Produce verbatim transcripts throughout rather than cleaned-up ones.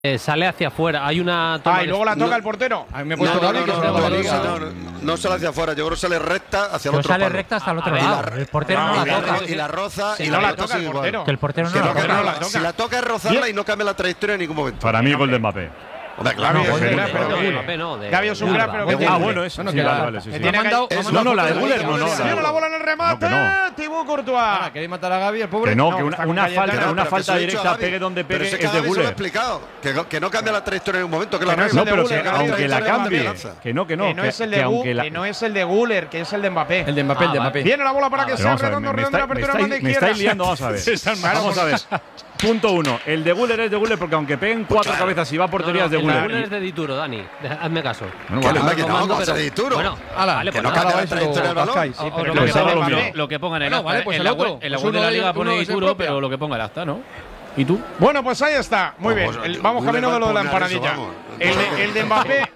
Eh, sale hacia afuera, hay una toma. Ah, y luego la toca no, el portero. A mí me he No, puesto no, Gaby no, que no, se no, la no, liga. no, no, no sale hacia afuera, yo creo que sale recta hacia el Pero otro sale palo. recta hasta el otro Ah, lado. y El portero la- no la y la- toca. Y la roza Si y no la la roza toca el igual. portero. Que el portero no Que la no, que toca. no, la toca. Si la toca es rozarla y no cambia la trayectoria en ningún momento. Para mí, gol de Mbappé. Hombre, Gaby claro. es que un sí. crack, pero de que- Mbappé, no, de- Gaby es un de crack, Alba. pero que Ah, tiene- bueno, eso. Bueno, Sí, que vale, la- vale, sí, que sí. tiene Me ha mandado- que- me ha es- mandado No, no, la de fotos Guller no, no. Sí, la Viene de- la bola en el remate. No, que Thibaut Courtois. Ah, ¿queréis matar a Gaby, el pobre? Que no, No, que está una, con una Cayetano, falta, pero una que falta se lo he dicho directa, a Gaby. pegue donde Pero pegue, ese que es de Gaby se lo he Guller. explicado. Que, que no cambia la trayectoria en ningún momento, que la Que no es regla. el No, pero Guller, que que no aunque es la el de Mbappé. cambie, lanza. que no, que no, Que no que- es el que de Gu- aunque la- que no es el de Guller, que es el de Mbappé. El de Mbappé, el de Ah, Mbappé. Viene la bola para que Pero sea vamos a ver, redondo, me, me redondo la estáis- me apertura de banda estáis- me estáis izquierda. liando, vamos a ver. Claro, Vamos a ver. Punto uno. El de Guller es de Guller porque aunque peguen cuatro cabezas y va a portería No, es de no, el de Guller. Guller es de Dituro, Dani. Deja- Hazme caso. Bueno, Que vale. no me ha quedado, Mando, vas a pero- Dituro. Bueno, Ala, vale, que pues no nada. cambia la vais y lo trayectoria del balón. cascáis. O- o Sí, lo pero que Pues ponga- ahora lo Mbappé. envío. Lo que ponga en el Bueno, acta. vale, pues en el la otro. web, en la Pues web de uno la de- liga pone uno de Dituro, propia. pero lo que ponga el acta, ¿no? ¿Y tú? Bueno, pues ahí está. Muy bien. Vamos, El- yo- vamos Guller camino va de a lo de la impugnar eso, empanadilla. vamos. El de, el de Mbappé,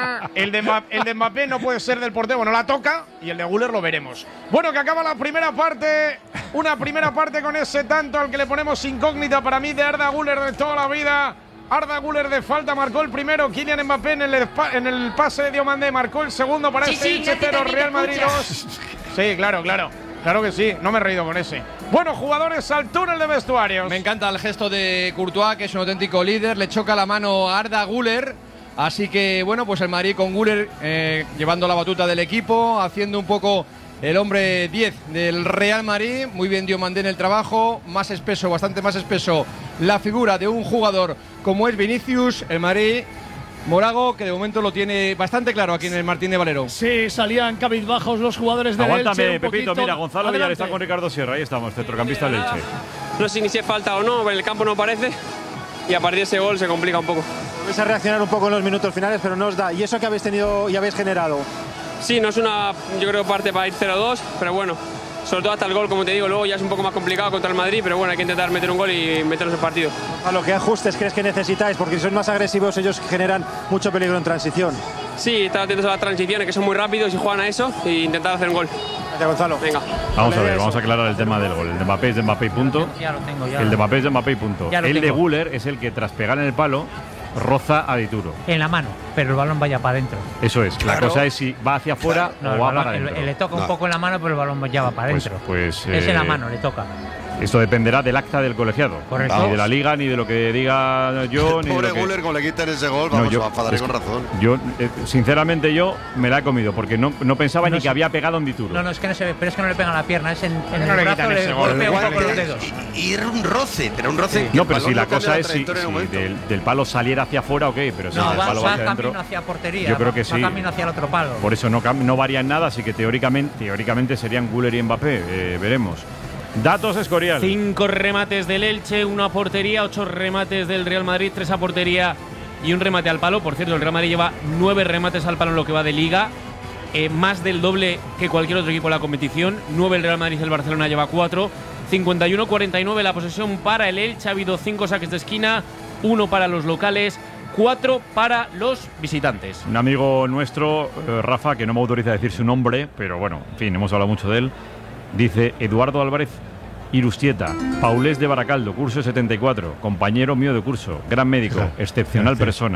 el de, Mba- el de Mbappé no puede ser del portero, no la toca, y el de Guller lo veremos. Bueno, que acaba la primera parte, una primera parte con ese tanto al que le ponemos incógnita para mí de Arda Güler de toda la vida. Arda Güler de falta marcó el primero, Kylian Mbappé en el, espa- en el pase de Diomandé marcó el segundo para Sí, este sí, Elche Nati, cero, también te Real Madrid escuchas. dos. Sí, claro, claro. Claro que sí, no me he reído con ese. Bueno, jugadores al túnel de vestuarios. Me encanta el gesto de Courtois, que es un auténtico líder. Le choca la mano a Arda Güler. Así que, bueno, pues el Madrid con Güler eh, llevando la batuta del equipo, haciendo un poco el hombre diez del Real Madrid. Muy bien Diomandé en el trabajo. Más espeso, bastante más espeso la figura de un jugador como es Vinicius. El Madrid, Morago, que de momento lo tiene bastante claro aquí en el Martín de Valero. Sí, salían cabizbajos los jugadores del Elche. Aguántame, un Pepito. poquito. Mira, Gonzalo Villar Adelante. está con Ricardo Sierra. Ahí estamos, centrocampista del Elche. No sé ni si es falta o no, en el campo no parece. Y a partir de ese gol se complica un poco. Vais a reaccionar un poco en los minutos finales, pero no os da. ¿Y eso que habéis tenido y habéis generado? Sí, no es una, yo creo, parte para ir cero dos, pero bueno, sobre todo hasta el gol, como te digo, luego ya es un poco más complicado contra el Madrid, pero bueno, hay que intentar meter un gol y meternos en partido. A lo que ajustes crees que necesitáis, porque si son más agresivos ellos generan mucho peligro en transición. Sí, estar atentos a las transiciones, que son muy rápidos y juegan a eso, e intentar hacer un gol. Gracias, Gonzalo. Venga. Vamos a ver, vamos a aclarar el tema del gol. El de Mbappé es de Mbappé y punto. Ya lo tengo, ya. El de Mbappé es de Mbappé y punto. Ya lo El de tengo. Güler es el que tras pegar en el palo roza a Dituro. En la mano, pero el balón vaya para adentro. Eso es. La Claro. cosa es si va hacia afuera No, o el va balón- para el- adentro. le toca un No. poco en la mano, pero el balón ya va para Pues, adentro. pues, es en la eh, mano, le toca. Esto dependerá del acta del colegiado. Correcto. Ni de la liga, ni de lo que diga yo, ni de Pobre lo que… Guller, como le quiten ese gol, No, vamos, yo- a enfadar es con que- razón. Yo, eh, sinceramente, yo me la he comido porque no, no pensaba No ni sé. que había pegado en Dituro. No, no, es que no se ve, pero es que no le pega en la pierna, es en, en no el le brazo, quitan le ese gol? golpea un Igual poco los que- dedos. y, y era un roce, pero un roce. que No, el pero balón si la no cambia cosa es si, trayectoria en si un momento. del, del palo saliera hacia afuera, ok, pero si No, del va, palo va va hacia camino adentro… hacia portería. Yo creo va- que va sí. camino hacia el otro palo. Por eso no, cam- no varía en nada, así que teóricamente, teóricamente serían Güler y Mbappé. Eh, veremos. Datos Escorial. Cinco remates del Elche, uno a portería, ocho remates del Real Madrid, tres a portería y un remate al palo. Por cierto, el Real Madrid lleva nueve remates al palo en lo que va de Liga, eh, más del doble que cualquier otro equipo de la competición. Nueve el Real Madrid, el Barcelona lleva cuatro. cincuenta y uno cuarenta y nueve la posesión para el Elche. Ha habido cinco saques de esquina, uno para los locales, cuatro para los visitantes. Un amigo nuestro, eh, Rafa, que no me autoriza a decir su nombre, pero bueno, en fin, hemos hablado mucho de él. Dice Eduardo Álvarez Irustieta, Paulés de Baracaldo, curso setenta y cuatro, compañero mío de curso, gran médico, excepcional persona.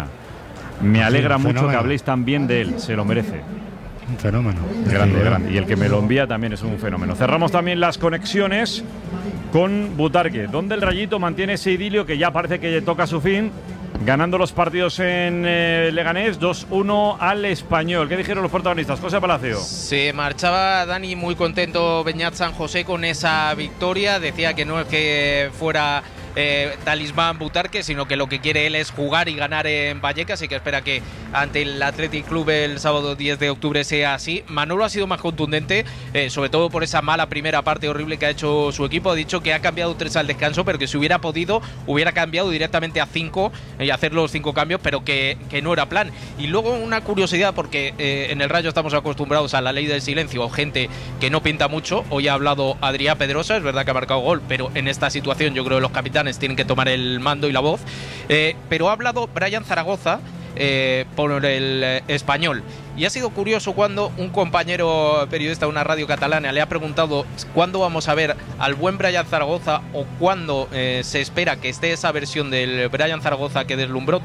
Me alegra un mucho que fenómeno. habléis tan bien de él, se lo merece. Un fenómeno. Grande, grande. Y el que me lo envía también es un fenómeno. Cerramos también las conexiones con Butarque, donde el Rayito mantiene ese idilio que ya parece que toca su fin, ganando los partidos en eh, Leganés dos uno al Español. ¿Qué dijeron los protagonistas? José Palacio. Se marchaba Dani muy contento Beñat San José con esa victoria. Decía que no es que fuera eh, talismán Butarque, sino que lo que quiere él es jugar y ganar en Vallecas, así que espera que ante el Athletic Club el sábado diez de octubre sea así. Manolo ha sido más contundente, eh, sobre todo por esa mala primera parte horrible que ha hecho su equipo. Ha dicho que ha cambiado tres al descanso, pero que si hubiera podido hubiera cambiado directamente a cinco y hacer los cinco cambios, pero que, que no era plan. Y luego una curiosidad, porque eh, en el Rayo estamos acostumbrados a la ley del silencio, o gente que no pinta mucho. Hoy ha hablado Adrián Pedrosa, es verdad que ha marcado gol, pero en esta situación yo creo que los capitanes tienen que tomar el mando y la voz. Eh, pero ha hablado Brian Zaragoza eh, por el eh, Español Y ha sido curioso cuando un compañero periodista de una radio catalana le ha preguntado cuándo vamos a ver al buen Brian Zaragoza o cuándo eh, se espera que esté esa versión del Brian Zaragoza que deslumbró